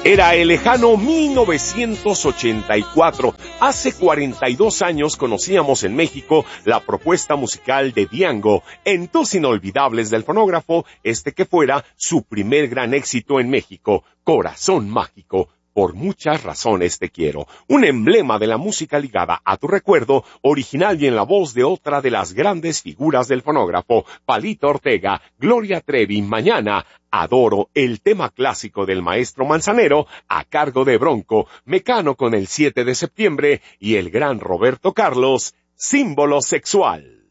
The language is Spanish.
Era el lejano 1984. Hace 42 años conocíamos en México la propuesta musical de Diango, en Tus Inolvidables del Fonógrafo, que fuera su primer gran éxito en México, Corazón Mágico. Por muchas razones te quiero. Un emblema de la música ligada a tu recuerdo, original y en la voz de otra de las grandes figuras del fonógrafo, Palito Ortega, Gloria Trevi. Mañana, Adoro, el tema clásico del maestro Manzanero, a cargo de Bronco, Mecano con el 7 de septiembre y el gran Roberto Carlos, Símbolo Sexual.